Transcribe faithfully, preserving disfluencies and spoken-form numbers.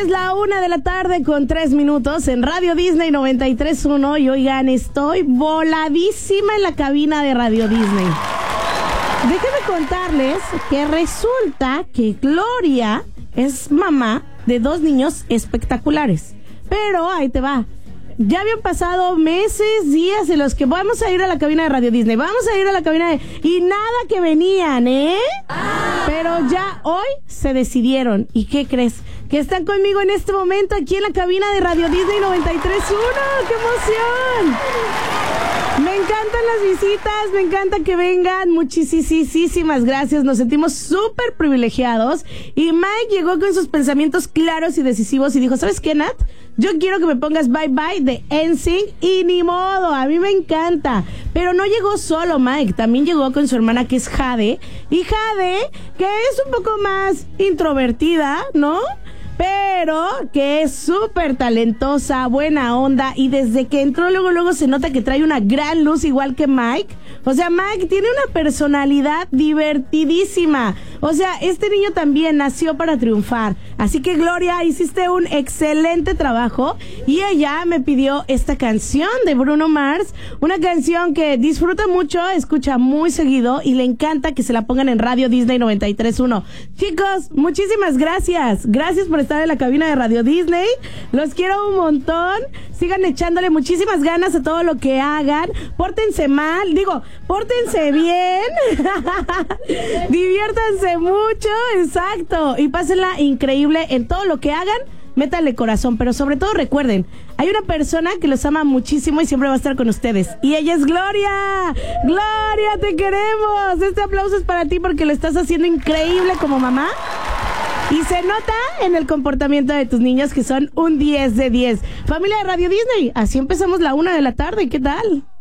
Es la una de la tarde con tres minutos en Radio Disney noventa y tres punto uno y oigan, estoy voladísima en la cabina de Radio Disney. Déjenme contarles que resulta que Gloria es mamá de dos niños espectaculares. Pero ahí te va. Ya habían pasado meses, días en los que vamos a ir a la cabina de Radio Disney, vamos a ir a la cabina de... Y nada que venían, ¿eh? Pero ya hoy se decidieron. ¿Y qué crees? Que están conmigo en este momento aquí en la cabina de Radio Disney noventa y tres punto uno. ¡Qué emoción! Me encantan las visitas, me encanta que vengan. Muchísimas gracias, nos sentimos súper privilegiados. Y Mike llegó con sus pensamientos claros y decisivos y dijo, ¿sabes qué, Nat? Yo quiero que me pongas Bye Bye de N Sync y ni modo, a mí me encanta. Pero no llegó solo Mike, también llegó con su hermana que es Jade. Y Jade, que es un poco más introvertida, ¿no? Pero que es súper talentosa, buena onda, y desde que entró luego luego se nota que trae una gran luz igual que Mike. O sea, Mike tiene una personalidad divertidísima. O sea, este niño también nació para triunfar. Así que Gloria, hiciste un excelente trabajo y ella me pidió esta canción de Bruno Mars, una canción que disfruta mucho, escucha muy seguido y le encanta que se la pongan en Radio Disney noventa y tres punto uno. Chicos, muchísimas gracias. Gracias por estar en la cabina de Radio Disney. Los quiero un montón. Sigan echándole muchísimas ganas a todo lo que hagan. Pórtense mal, digo, pórtense bien. Diviértanse mucho, exacto. Y pásenla increíble en todo lo que hagan. Métanle corazón, pero sobre todo recuerden, hay una persona que los ama muchísimo y siempre va a estar con ustedes. Y ella es Gloria. Gloria, te queremos. Este aplauso es para ti porque lo estás haciendo increíble como mamá. Y se nota en el comportamiento de tus niños que son un diez de diez. Familia de Radio Disney, así empezamos la una de la tarde. ¿Qué tal?